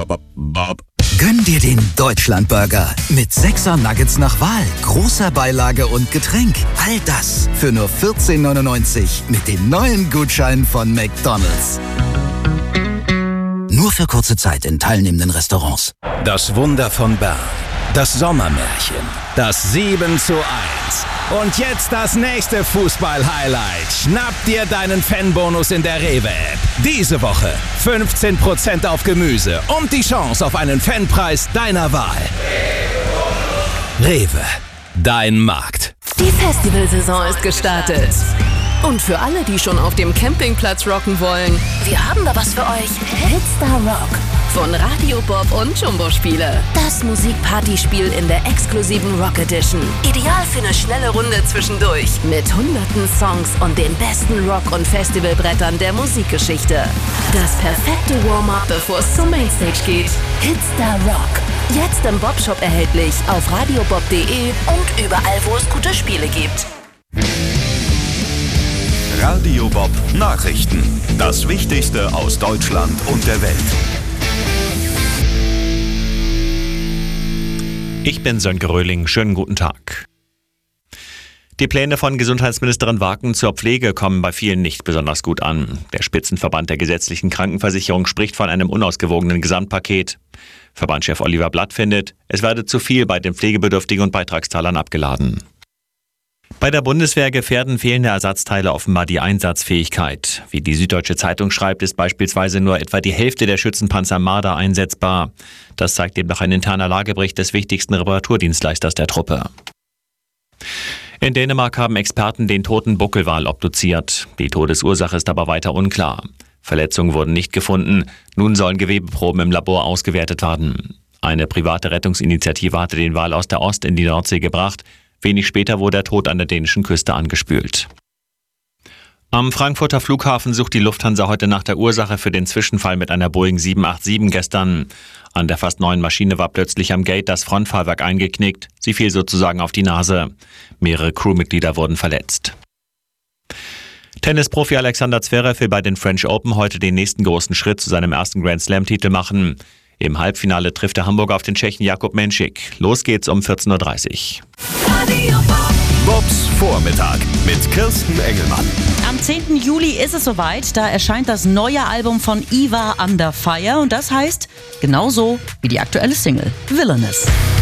Gönn dir den Deutschlandburger mit 6er Nuggets nach Wahl, großer Beilage und Getränk. All das für nur 14,99 mit dem neuen Gutschein von McDonald's. Nur für kurze Zeit in teilnehmenden Restaurants. Das Wunder von Bern. Das Sommermärchen. Das 7:1. Und jetzt das nächste Fußball-Highlight. Schnapp dir deinen Fanbonus in der Rewe-App. Diese Woche 15% auf Gemüse und die Chance auf einen Fanpreis deiner Wahl. Rewe, dein Markt. Die Festivalsaison ist gestartet. Und für alle, die schon auf dem Campingplatz rocken wollen, wir haben da was für euch. Hitstar Rock von Radio Bob und Jumbo-Spiele. Das Musikpartyspiel in der exklusiven Rock Edition. Ideal für eine schnelle Runde zwischendurch. Mit hunderten Songs und den besten Rock- und Festivalbrettern der Musikgeschichte. Das perfekte Warm-up, bevor es zum Mainstage geht. Hitstar Rock. Jetzt im Bob-Shop erhältlich auf radiobob.de und überall, wo es gute Spiele gibt. Radio Bob Nachrichten. Das Wichtigste aus Deutschland und der Welt. Ich bin Sönke Röhling. Schönen guten Tag. Die Pläne von Gesundheitsministerin Waken zur Pflege kommen bei vielen nicht besonders gut an. Der Spitzenverband der gesetzlichen Krankenversicherung spricht von einem unausgewogenen Gesamtpaket. Verbandschef Oliver Blatt findet, es werde zu viel bei den Pflegebedürftigen und Beitragszahlern abgeladen. Bei der Bundeswehr gefährden fehlende Ersatzteile offenbar die Einsatzfähigkeit. Wie die Süddeutsche Zeitung schreibt, ist beispielsweise nur etwa die Hälfte der Schützenpanzer Marder einsetzbar. Das zeigt demnach ein interner Lagebericht des wichtigsten Reparaturdienstleisters der Truppe. In Dänemark haben Experten den toten Buckelwal obduziert. Die Todesursache ist aber weiter unklar. Verletzungen wurden nicht gefunden. Nun sollen Gewebeproben im Labor ausgewertet werden. Eine private Rettungsinitiative hatte den Wal aus der Ost in die Nordsee gebracht. Wenig später wurde er tot an der dänischen Küste angespült. Am Frankfurter Flughafen sucht die Lufthansa heute nach der Ursache für den Zwischenfall mit einer Boeing 787 gestern. An der fast neuen Maschine war plötzlich am Gate das Frontfahrwerk eingeknickt. Sie fiel sozusagen auf die Nase. Mehrere Crewmitglieder wurden verletzt. Tennisprofi Alexander Zverev will bei den French Open heute den nächsten großen Schritt zu seinem ersten Grand Slam-Titel machen. Im Halbfinale trifft der Hamburger auf den Tschechen Jakub Menšík. Los geht's um 14:30 Uhr. Bobs Vormittag mit Kirsten Engelmann. Am 10. Juli ist es soweit. Da erscheint das neue Album von Ivar Under Fire. Und das heißt genauso wie die aktuelle Single Villainous.